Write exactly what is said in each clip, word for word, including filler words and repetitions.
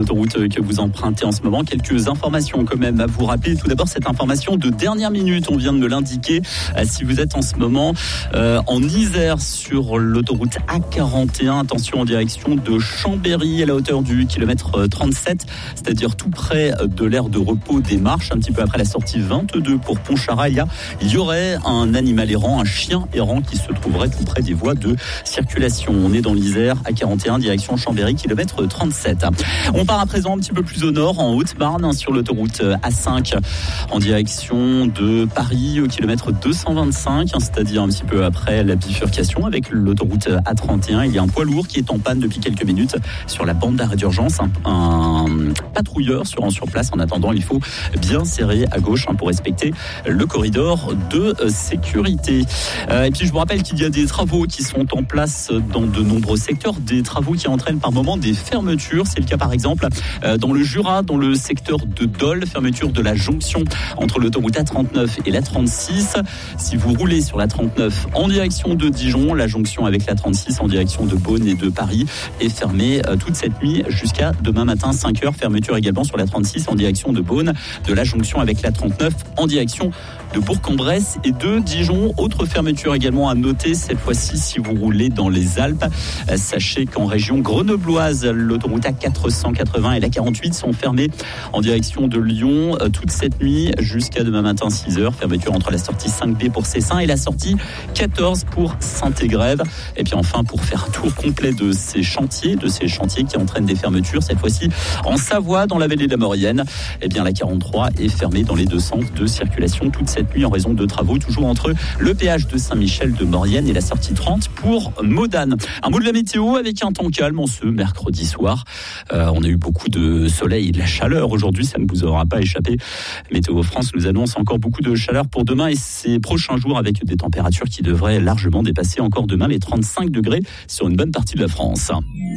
l'autoroute que vous empruntez en ce moment. Quelques informations quand même à vous rappeler. Tout d'abord, cette information de dernière minute, on vient de me l'indiquer. Si vous êtes en ce moment euh, en Isère sur l'autoroute A quarante et un, attention en direction de Chambéry à la hauteur du kilomètre trente-sept, c'est-à-dire tout près de l'aire de repos des Marches, un petit peu après la sortie vingt-deux pour Pontcharra. Il y, a, il y aurait un animal errant, un chien errant qui se trouverait tout près des voies de circulation. On est dans l'Isère, A quarante et un, direction Chambéry, kilomètre trente-sept. On part à présent un petit peu plus au nord, en Haute-Marne, sur l'autoroute A cinq, en direction de Paris, au kilomètre deux cent vingt-cinq, c'est-à-dire un petit peu après la bifurcation avec l'autoroute A trente et un. Il y a un poids lourd qui est en panne depuis quelques minutes sur la bande d'arrêt d'urgence. Un, un patrouilleur se rend sur place. En attendant, il faut bien serrer à gauche hein, pour respecter le corridor de sécurité. Euh, et puis, je vous rappelle qu'il y a des travaux qui sont en place dans de nombreux secteurs, des travaux qui entraînent par moment des fermetures. C'est le cas, par exemple, euh, dans le Jura, dans le secteur de Dole, fermeture de la jonction entre l'autoroute A trente-neuf et la trente-six. Si vous roulez sur la trente-neuf en direction de Dijon, la jonction avec la trente-six en direction de Beaune et de Paris est fermée euh, toute cette nuit jusqu'à demain matin cinq heures. Fermeture également sur la trente-six en direction de Beaune, de la jonction avec la trente-neuf en direction de Bourg-en-Bresse et de Dijon. Autre fermeture également à noter, cette fois-ci si vous roulez dans les Alpes. Sachez qu'en région grenobloise, l'autoroute A quatre cent quatre-vingts et la quarante-huit sont fermées en direction de Lyon toute cette nuit jusqu'à demain matin six heures. Fermeture entre la sortie cinq B pour Cessin et la sortie quatorze pour Saint-Égrève. Et puis enfin, pour faire un tour complet de ces chantiers, de ces chantiers qui entraînent des fermetures, cette fois-ci en Savoie, dans la vallée de la Maurienne, eh bien la quarante-trois est fermée dans les deux sens de circulation toute cette nuit en raison de travaux, toujours entre le péage de Saint-Michel de Maurienne et la sortie trente pour Modane. Un mot de la météo avec un temps calme en ce mercredi soir. Euh, on a eu beaucoup de soleil et de la chaleur aujourd'hui, ça ne vous aura pas échappé. Météo France nous annonce encore beaucoup de chaleur pour demain et ces prochains jours avec des températures qui devraient largement dépasser encore demain les trente-cinq degrés sur une bonne partie de la France.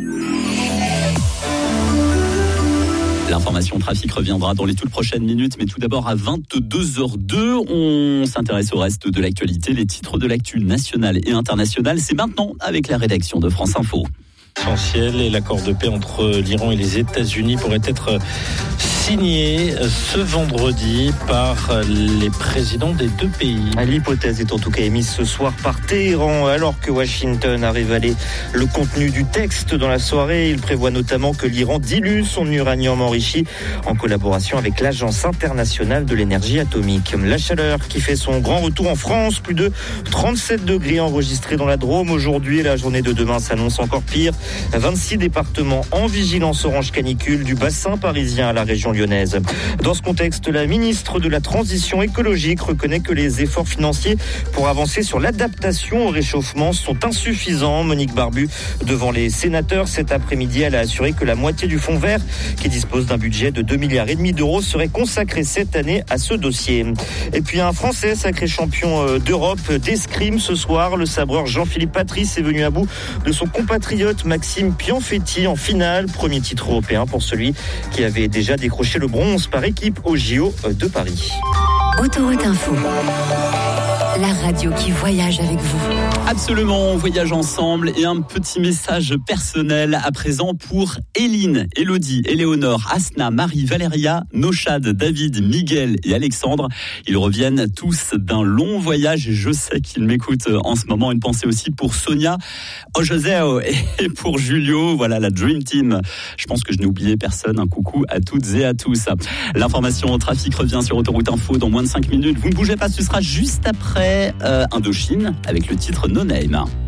L'information trafic reviendra dans les toutes prochaines minutes, mais tout d'abord à vingt-deux heures deux, on s'intéresse au reste de l'actualité, les titres de l'actu nationale et internationale. C'est maintenant avec la rédaction de France Info. Essentiel et l'accord de paix entre l'Iran et les États-Unis pourrait être signé ce vendredi par les présidents des deux pays. L'hypothèse est en tout cas émise ce soir par Téhéran, alors que Washington a révélé le contenu du texte dans la soirée. Il prévoit notamment que l'Iran dilue son uranium enrichi en collaboration avec l'Agence internationale de l'énergie atomique. La chaleur qui fait son grand retour en France, plus de trente-sept degrés enregistrés dans la Drôme aujourd'hui. La journée de demain s'annonce encore pire. vingt-six départements en vigilance orange canicule du bassin parisien à la région lyonnaise. Dans ce contexte, la ministre de la Transition écologique reconnaît que les efforts financiers pour avancer sur l'adaptation au réchauffement sont insuffisants. Monique Barbu, devant les sénateurs cet après-midi, elle a assuré que la moitié du fonds vert, qui dispose d'un budget de deux milliards et demi d'euros, serait consacrée cette année à ce dossier. Et puis un Français sacré champion d'Europe d'escrime ce soir. Le sabreur Jean-Philippe Patrice est venu à bout de son compatriote Maxime Pianfetti en finale. Premier titre européen pour celui qui avait déjà décroché le bronze par équipe au J O de Paris. Autoroute Info. La radio qui voyage avec vous. Absolument, on voyage ensemble et un petit message personnel à présent pour Éline, Élodie, Éléonore, Asna, Marie, Valéria, Noshad, David, Miguel et Alexandre. Ils reviennent tous d'un long voyage et je sais qu'ils m'écoutent en ce moment. Une pensée aussi pour Sonia, Ojoseo et pour Julio. Voilà la Dream Team. Je pense que je n'ai oublié personne. Un coucou à toutes et à tous. L'information au trafic revient sur Autoroute Info dans moins de cinq minutes. Vous ne bougez pas, ce sera juste après Euh, Indochine avec le titre No Name.